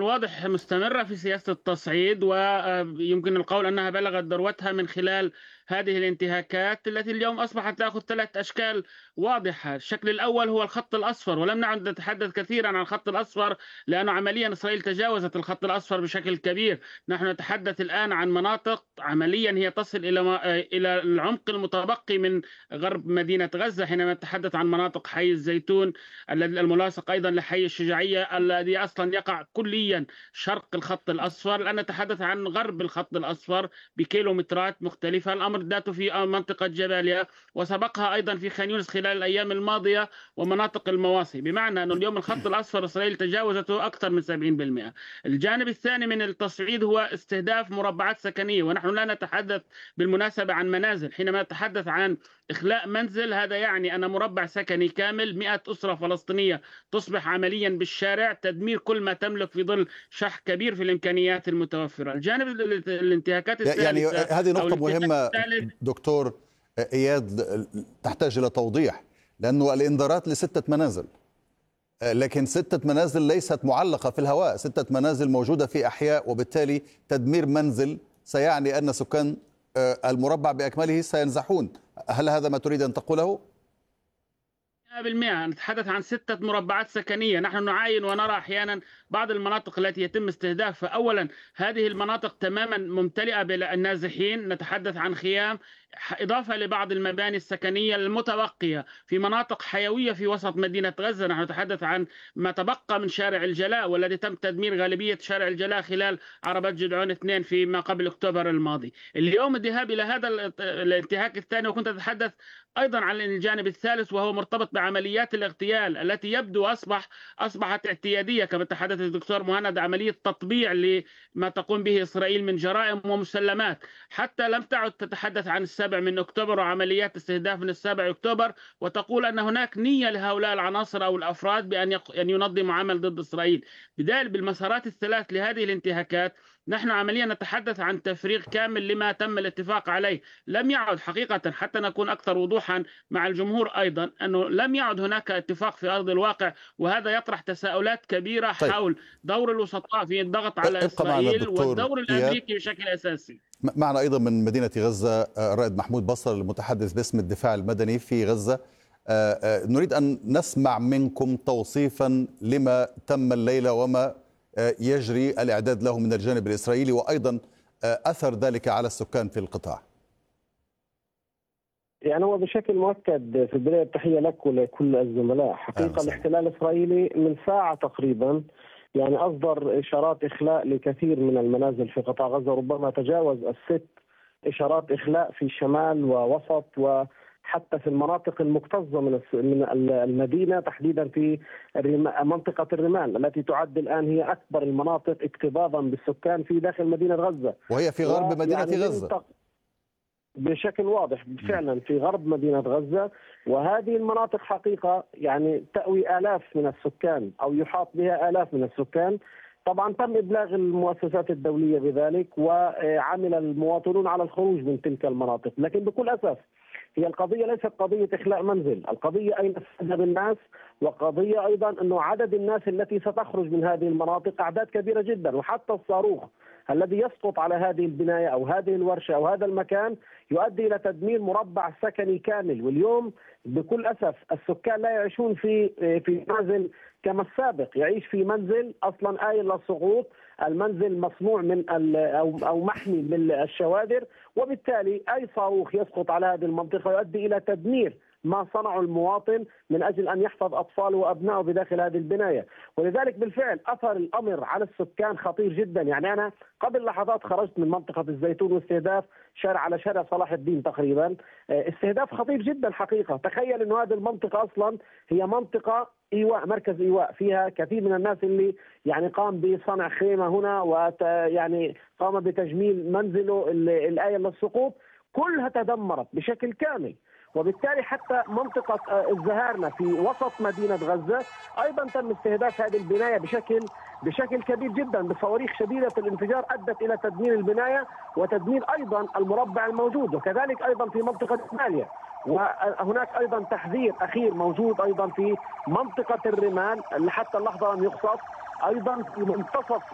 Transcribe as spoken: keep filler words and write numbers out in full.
الواضح مستمرة في سياسة التصعيد، ويمكن القول أنها بلغت ذروتها من خلال هذه الانتهاكات التي اليوم أصبحت تأخذ ثلاث أشكال واضحة. الشكل الأول هو الخط الأصفر، ولم نعد نتحدث كثيرا عن الخط الأصفر لأنه عمليا إسرائيل تجاوزت الخط الأصفر بشكل كبير. نحن نتحدث الآن عن مناطق عمليا هي تصل إلى إلى العمق المتبقي من غرب مدينة غزة، حينما نتحدث عن مناطق حي الزيتون الذي الملاصق أيضا لحي الشجاعية الذي أصلا يقع كليا شرق الخط الأصفر. الآن نتحدث عن غرب الخط الأصفر بكيلومترات مختلفة. الأمر ذاته في منطقة جباليا، وسبقها أيضا في خان يونس خلال الأيام الماضية ومناطق المواصي، بمعنى أن اليوم الخط الأصفر إسرائيل تجاوزته أكثر من سبعين بالمئة. الجانب الثاني من التصعيد هو استهداف مربعات سكنية، ونحن لا نتحدث بالمناسبة عن منازل. حينما نتحدث عن إخلاء منزل، هذا يعني أن مربع سكني كامل مئة أسرة فلسطينية تصبح عمليا بالشارع، تدمير كل ما تملك في ظل شح كبير في الإمكانيات المتوفرة. الجانب الانتهاكات الثالثة، يعني هذه نقطة مهمة دكتور إياد تحتاج إلى توضيح، لأنه الإنذارات لستة منازل، لكن ستة منازل ليست معلقة في الهواء، ستة منازل موجودة في أحياء، وبالتالي تدمير منزل سيعني أن سكان المربع بأكمله سينزحون. هل هذا ما تريد أن تقوله؟ مئة بالمئة نتحدث عن ستة مربعات سكنية. نحن نعاين ونرى أحيانا بعض المناطق التي يتم استهدافها. أولا، هذه المناطق تماما ممتلئة بالنازحين، نتحدث عن خيام، إضافة لبعض المباني السكنية المتبقية في مناطق حيوية في وسط مدينة غزة. نحن نتحدث عن ما تبقى من شارع الجلاء، والذي تم تدمير غالبية شارع الجلاء خلال عربة جدعون اثنين فيما قبل أكتوبر الماضي. اليوم الذهاب إلى هذا الانتهاك الثاني، وكنت أتحدث أيضا عن الجانب الثالث وهو مرتبط بعمليات الاغتيال التي يبدو أصبح أصبحت اعتيادية، كما تحدث الدكتور مهند، عملية تطبيع لما تقوم به إسرائيل من جرائم ومسلمات. حتى لم تعد تتحدث عن السابع من أكتوبر وعمليات استهداف من السابع أكتوبر، وتقول أن هناك نية لهؤلاء العناصر أو الأفراد بأن أن ينظموا عمل ضد إسرائيل. بذلك بالمسارات الثلاث لهذه الانتهاكات نحن عمليا نتحدث عن تفريغ كامل لما تم الاتفاق عليه. لم يعد حقيقة، حتى نكون أكثر وضوحا مع الجمهور أيضا، أنه لم يعد هناك اتفاق في أرض الواقع، وهذا يطرح تساؤلات كبيرة طيب. حول دور الوسطاء في الضغط على إسرائيل والدور الأمريكي بشكل أساسي. معنا أيضا من مدينة غزة الرائد محمود بصر المتحدث باسم الدفاع المدني في غزة. نريد أن نسمع منكم توصيفا لما تم الليلة وما يجري الإعداد له من الجانب الإسرائيلي، وأيضا أثر ذلك على السكان في القطاع. يعني هو بشكل مؤكد في البداية التحية لك ولكل الزملاء. حقيقة الاحتلال الإسرائيلي من ساعة تقريبا يعني أصدر إشارات إخلاء لكثير من المنازل في قطاع غزة، ربما تجاوز الست إشارات إخلاء في شمال ووسط وحتى في المناطق المكتظة من من المدينة، تحديدا في منطقة الرمال التي تعد الآن هي أكبر المناطق اكتظاظا بالسكان في داخل مدينة غزة، وهي في غرب مدينة يعني غزة بشكل واضح فعلا في غرب مدينة غزة. وهذه المناطق حقيقة يعني تأوي آلاف من السكان أو يحاط بها آلاف من السكان. طبعا تم إبلاغ المؤسسات الدولية بذلك، وعمل المواطنون على الخروج من تلك المناطق، لكن بكل أسف هي القضية ليست قضية إخلاء منزل، القضية أين تذهب الناس، وقضية أيضا أنه عدد الناس التي ستخرج من هذه المناطق أعداد كبيرة جدا، وحتى الصاروخ الذي يسقط على هذه البناية أو هذه الورشة أو هذا المكان يؤدي إلى تدمير مربع سكني كامل. واليوم بكل أسف السكان لا يعيشون في في منزل كما السابق، يعيش في منزل أصلا آيل للسقوط، المنزل مصنوع من أو أو محمي من الشوادر، وبالتالي أي صاروخ يسقط على هذه المنطقة يؤدي إلى تدمير ما صنعه المواطن من أجل أن يحفظ أطفاله وأبنائه بداخل هذه البناية. ولذلك بالفعل أثر الأمر على السكان خطير جدا. يعني أنا قبل لحظات خرجت من منطقة الزيتون واستهداف شارع على شارع صلاح الدين تقريبا، استهداف خطير جدا حقيقة. تخيل أنه هذه المنطقة أصلا هي منطقة إيواء، مركز إيواء، فيها كثير من الناس اللي يعني قام بصنع خيمة هنا ويعني قام بتجميل منزله الآية للسقوط، كلها تدمرت بشكل كامل. وبالتالي حتى منطقة الزهارنة في وسط مدينة غزة أيضا تم استهداف هذه البناية بشكل بشكل كبير جدا بصواريخ شديدة الانفجار أدت إلى تدمير البناية وتدمير أيضا المربع الموجود، وكذلك أيضا في منطقة ماليا. وهناك أيضا تحذير أخير موجود أيضا في منطقة الرمال اللي حتى اللحظة لم يخصص، أيضا في منتصف